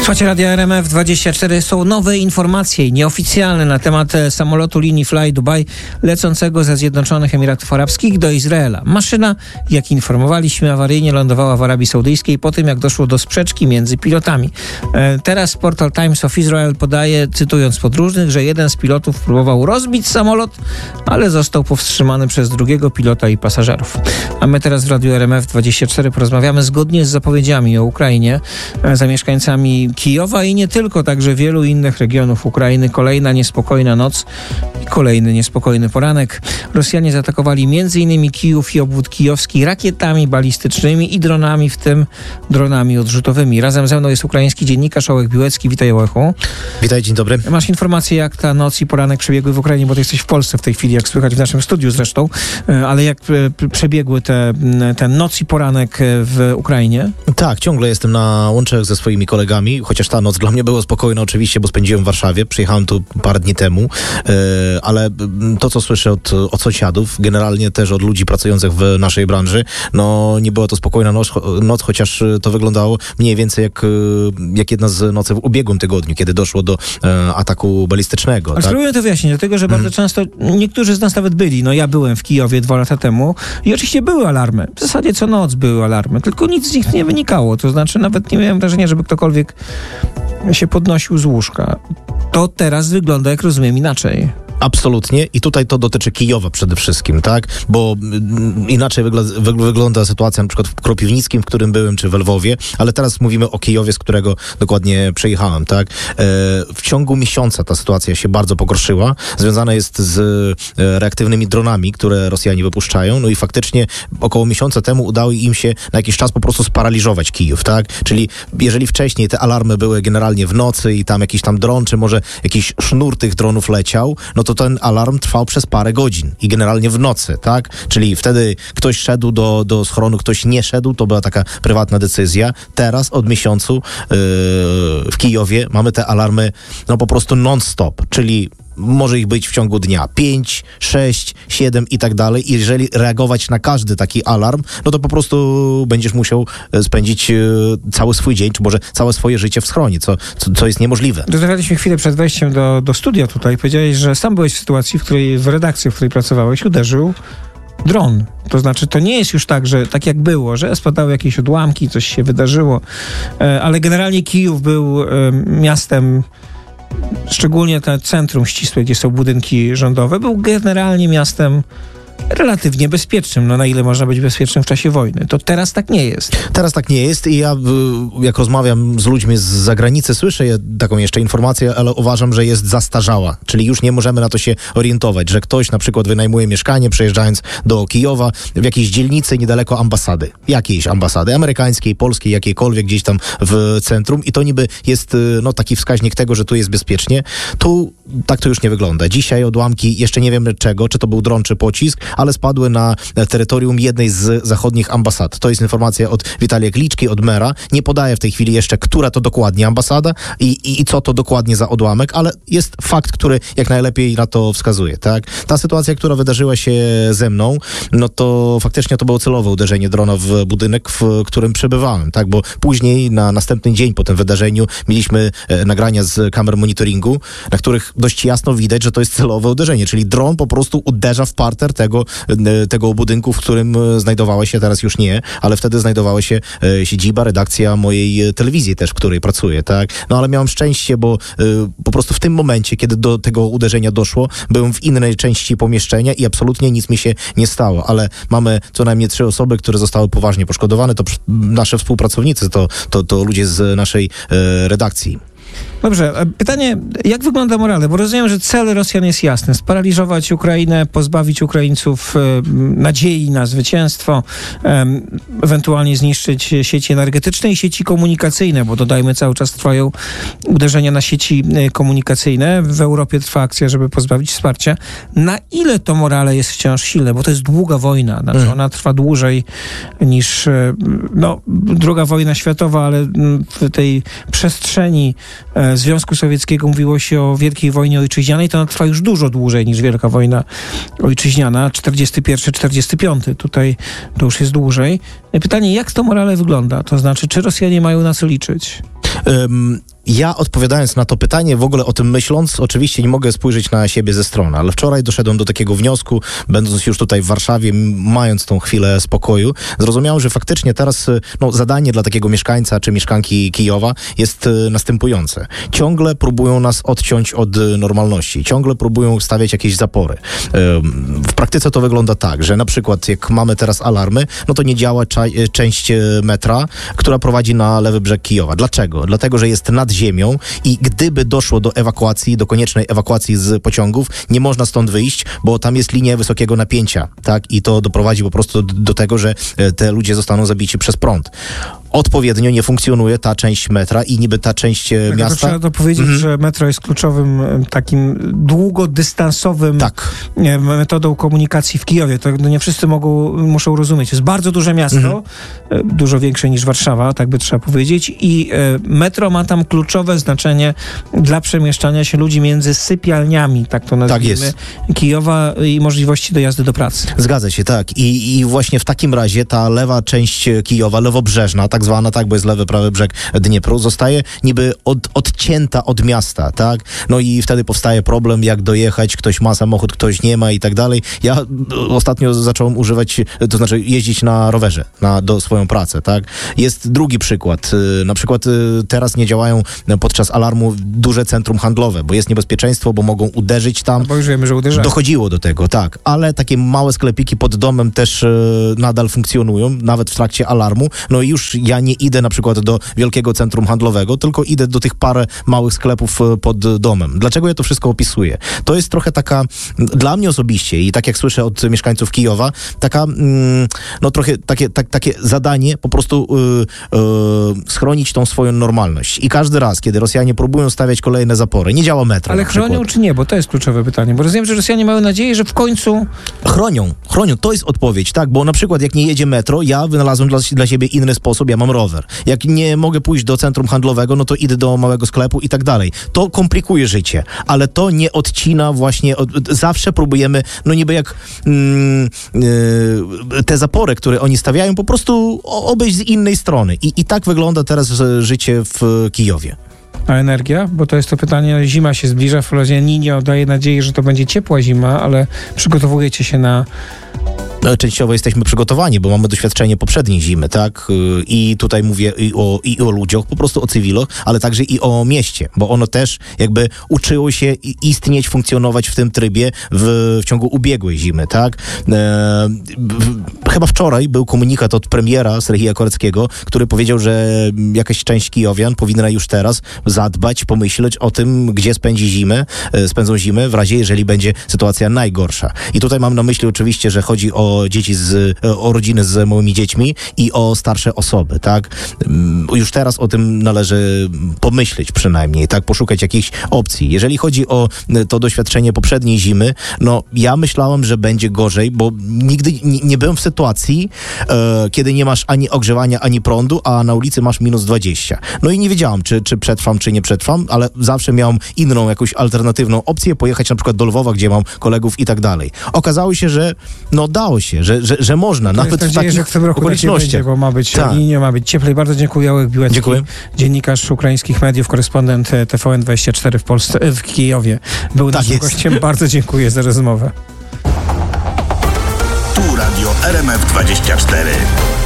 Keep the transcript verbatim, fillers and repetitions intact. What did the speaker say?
Słuchajcie, Radia R M F dwadzieścia cztery. Są nowe informacje nieoficjalne na temat samolotu linii Fly Dubai lecącego ze Zjednoczonych Emiratów Arabskich do Izraela. Maszyna, jak informowaliśmy, awaryjnie lądowała w Arabii Saudyjskiej po tym, jak doszło do sprzeczki między pilotami. E, teraz portal Times of Israel podaje, cytując podróżnych, że jeden z pilotów próbował rozbić samolot, ale został powstrzymany przez drugiego pilota i pasażerów. A my teraz w Radiu R M F dwadzieścia cztery porozmawiamy zgodnie z zapowiedziami o Ukrainie, e, za mieszkańcami Kijowa i nie tylko, także wielu innych regionów Ukrainy. Kolejna niespokojna noc i kolejny niespokojny poranek. Rosjanie zaatakowali m.in. Kijów i obwód kijowski rakietami balistycznymi i dronami, w tym dronami odrzutowymi. Razem ze mną jest ukraiński dziennikarz Ołek Biłecki. Witaj, Ołechu. Witaj, dzień dobry. Masz informacje, jak ta noc i poranek przebiegły w Ukrainie, bo ty jesteś w Polsce w tej chwili, jak słychać w naszym studiu zresztą, ale jak przebiegły te, te noc i poranek w Ukrainie? Tak, ciągle jestem na łączach ze swoimi kolegami, chociaż ta noc dla mnie była spokojna oczywiście, bo spędziłem w Warszawie, przyjechałem tu parę dni temu, ale to, co słyszę od, od sąsiadów, generalnie też od ludzi pracujących w naszej branży, no nie była to spokojna noc, noc chociaż to wyglądało mniej więcej jak, jak jedna z nocy w ubiegłym tygodniu, kiedy doszło do ataku balistycznego. Ale tak? spróbuję to wyjaśnić, dlatego, że bardzo hmm. często niektórzy z nas nawet byli, no ja byłem w Kijowie dwa lata temu i oczywiście były alarmy, w zasadzie co noc były alarmy, tylko nic z nich nie wynikało, to znaczy nawet nie miałem wrażenia, żeby ktokolwiek się podnosił z łóżka. To teraz wygląda, jak rozumiem, inaczej. Absolutnie i tutaj to dotyczy Kijowa przede wszystkim, tak? Bo inaczej wygl- wygl- wygląda sytuacja na przykład w Kropiwnickim, w którym byłem, czy w Lwowie, ale teraz mówimy o Kijowie, z którego dokładnie przyjechałem, tak? E, w ciągu miesiąca ta sytuacja się bardzo pogorszyła, związana jest z e, reaktywnymi dronami, które Rosjanie wypuszczają, no i faktycznie około miesiąca temu udało im się na jakiś czas po prostu sparaliżować Kijów, tak? Czyli jeżeli wcześniej te alarmy były generalnie w nocy i tam jakiś tam dron, czy może jakiś sznur tych dronów leciał, no to ten alarm trwał przez parę godzin i generalnie w nocy, tak? Czyli wtedy ktoś szedł do, do schronu, ktoś nie szedł, to była taka prywatna decyzja. Teraz od miesiącu yy, w Kijowie mamy te alarmy no po prostu non-stop, czyli może ich być w ciągu dnia pięć, sześć, siedem i tak dalej. I jeżeli reagować na każdy taki alarm, no to po prostu będziesz musiał spędzić cały swój dzień, czy może całe swoje życie w schronie, co, co, co jest niemożliwe. Rozmawialiśmy chwilę przed wejściem do, do studia tutaj. Powiedziałeś, że sam byłeś w sytuacji, w której w redakcji, w której pracowałeś, uderzył dron. To znaczy, to nie jest już tak, że tak jak było, że spadały jakieś odłamki, coś się wydarzyło, ale generalnie Kijów był miastem, szczególnie to centrum ścisłe, gdzie są budynki rządowe, był generalnie miastem relatywnie bezpiecznym, no na ile można być bezpiecznym w czasie wojny. To teraz tak nie jest. Teraz tak nie jest i ja jak rozmawiam z ludźmi z zagranicy, słyszę taką jeszcze informację, ale uważam, że jest zastarzała, czyli już nie możemy na to się orientować, że ktoś na przykład wynajmuje mieszkanie, przejeżdżając do Kijowa w jakiejś dzielnicy niedaleko ambasady, jakiejś ambasady, amerykańskiej, polskiej, jakiejkolwiek gdzieś tam w centrum i to niby jest no taki wskaźnik tego, że tu jest bezpiecznie. Tu tak to już nie wygląda. Dzisiaj odłamki, jeszcze nie wiemy czego, czy to był dron, czy pocisk, ale spadły na terytorium jednej z zachodnich ambasad. To jest informacja od Witalija Kliczki, od mera. Nie podaję w tej chwili jeszcze, która to dokładnie ambasada i, i, i co to dokładnie za odłamek, ale jest fakt, który jak najlepiej na to wskazuje, tak? Ta sytuacja, która wydarzyła się ze mną, no to faktycznie to było celowe uderzenie drona w budynek, w którym przebywałem, tak? Bo później, na następny dzień po tym wydarzeniu mieliśmy e, nagrania z kamer monitoringu, na których dość jasno widać, że to jest celowe uderzenie, czyli dron po prostu uderza w parter tego tego budynku, w którym znajdowała się, teraz już nie, ale wtedy znajdowała się e, siedziba, redakcja mojej telewizji też, w której pracuję, tak? No ale miałem szczęście, bo e, po prostu w tym momencie, kiedy do tego uderzenia doszło, byłem w innej części pomieszczenia i absolutnie nic mi się nie stało, ale mamy co najmniej trzy osoby, które zostały poważnie poszkodowane, to nasze współpracownicy, to, to, to ludzie z naszej e, redakcji. Dobrze, pytanie, jak wygląda morale? Bo rozumiem, że cel Rosjan jest jasny. Sparaliżować Ukrainę, pozbawić Ukraińców e, nadziei na zwycięstwo, e, ewentualnie zniszczyć sieci energetyczne i sieci komunikacyjne, bo dodajmy, cały czas trwają uderzenia na sieci komunikacyjne. W Europie trwa akcja, żeby pozbawić wsparcia. Na ile to morale jest wciąż silne? Bo to jest długa wojna. Znaczy mm. ona trwa dłużej niż no, druga wojna światowa, ale w tej przestrzeni Związku Sowieckiego mówiło się o Wielkiej Wojnie Ojczyźnianej, to ona trwa już dużo dłużej niż Wielka Wojna Ojczyźniana, czterdziesty pierwszy czterdziesty piąty. Tutaj to już jest dłużej. Pytanie, jak to morale wygląda? To znaczy, czy Rosjanie mają na co liczyć? Um. Ja odpowiadając na to pytanie, w ogóle o tym myśląc, oczywiście nie mogę spojrzeć na siebie ze strony, ale wczoraj doszedłem do takiego wniosku, będąc już tutaj w Warszawie, mając tą chwilę spokoju, zrozumiałem, że faktycznie teraz no, zadanie dla takiego mieszkańca czy mieszkanki Kijowa jest y, następujące. Ciągle próbują nas odciąć od y, normalności, ciągle próbują stawiać jakieś zapory. Y, w praktyce to wygląda tak, że na przykład jak mamy teraz alarmy, no to nie działa cza- y, część y, metra, która prowadzi na lewy brzeg Kijowa. Dlaczego? Dlatego, że jest nad ziemią i gdyby doszło do ewakuacji, do koniecznej ewakuacji z pociągów, nie można stąd wyjść, bo tam jest linia wysokiego napięcia, tak? I to doprowadzi po prostu do, do tego, że te ludzie zostaną zabici przez prąd. Odpowiednio nie funkcjonuje ta część metra i niby ta część tak, miasta... Trzeba to powiedzieć, mm. że metro jest kluczowym takim długodystansowym tak. metodą komunikacji w Kijowie. To nie wszyscy mogą, muszą rozumieć. To jest bardzo duże miasto, mm. dużo większe niż Warszawa, tak by trzeba powiedzieć, i metro ma tam kluczowe znaczenie dla przemieszczania się ludzi między sypialniami, tak to nazwijmy, tak Kijowa i możliwości dojazdu do pracy. Zgadza się, tak. I, i właśnie w takim razie ta lewa część Kijowa, lewobrzeżna, tak zwana, tak, bo jest lewy, prawy brzeg Dniepru, zostaje niby od, odcięta od miasta, tak? No i wtedy powstaje problem, jak dojechać, ktoś ma samochód, ktoś nie ma i tak dalej. Ja ostatnio zacząłem używać, to znaczy jeździć na rowerze na, do swoją pracę, tak? Jest drugi przykład. Na przykład teraz nie działają podczas alarmu duże centrum handlowe, bo jest niebezpieczeństwo, bo mogą uderzyć tam. No bo już wiemy, że uderzają. Dochodziło do tego, tak. Ale takie małe sklepiki pod domem też e, nadal funkcjonują, nawet w trakcie alarmu. No i już ja nie idę na przykład do wielkiego centrum handlowego, tylko idę do tych parę małych sklepów pod domem. Dlaczego ja to wszystko opisuję? To jest trochę taka, dla mnie osobiście i tak jak słyszę od mieszkańców Kijowa, taka, mm, no trochę takie, tak, takie zadanie po prostu yy, yy, schronić tą swoją normalność. I każdy raz, kiedy Rosjanie próbują stawiać kolejne zapory, nie działa metro. Ale chronią czy nie? Bo to jest kluczowe pytanie. Bo rozumiem, że Rosjanie mają nadzieję, że w końcu... Chronią, chronią. To jest odpowiedź, tak? Bo na przykład jak nie jedzie metro, ja wynalazłem dla, dla siebie inny sposób, ja mam rower. Jak nie mogę pójść do centrum handlowego, no to idę do małego sklepu i tak dalej. To komplikuje życie, ale to nie odcina właśnie, od, zawsze próbujemy, no niby jak mm, yy, te zapory, które oni stawiają, po prostu obejść z innej strony. I, i tak wygląda teraz życie w Kijowie. A energia? Bo to jest to pytanie, zima się zbliża, w Ninie daje nadzieję, że to będzie ciepła zima, ale przygotowujecie się na... Częściowo jesteśmy przygotowani, bo mamy doświadczenie poprzedniej zimy, tak? I tutaj mówię i o, i o ludziach, po prostu o cywilach, ale także i o mieście, bo ono też jakby uczyło się istnieć, funkcjonować w tym trybie w, w ciągu ubiegłej zimy, tak? E, w, chyba wczoraj był komunikat od premiera Serhija Koreckiego, który powiedział, że jakaś część kijowian powinna już teraz zadbać, pomyśleć o tym, gdzie spędzi zimę, spędzą zimę w razie, jeżeli będzie sytuacja najgorsza. I tutaj mam na myśli oczywiście, że chodzi o dzieci z, o rodziny z małymi dziećmi i o starsze osoby, tak? Już teraz o tym należy pomyśleć przynajmniej, tak? Poszukać jakichś opcji. Jeżeli chodzi o to doświadczenie poprzedniej zimy, no ja myślałem, że będzie gorzej, bo nigdy nie, nie byłem w sytuacji, e, kiedy nie masz ani ogrzewania, ani prądu, a na ulicy masz minus dwadzieścia. No i nie wiedziałam, czy, czy przetrwam, czy nie przetrwam, ale zawsze miałem inną, jakąś alternatywną opcję, pojechać na przykład do Lwowa, gdzie mam kolegów i tak dalej. Okazało się, że no dało się, że, że, że można, to nawet w takich że w tym roku okolicznościach. Będzie, bo ma być Ta. linia, ma być cieplej. Bardzo dziękuję. Jałek Biłecki, dziękuję. Dziennikarz ukraińskich mediów, korespondent T V N dwadzieścia cztery w Polsce, w Kijowie. Był tak naszym jest. gościem. Bardzo dziękuję za rozmowę. Tu Radio R M F dwadzieścia cztery.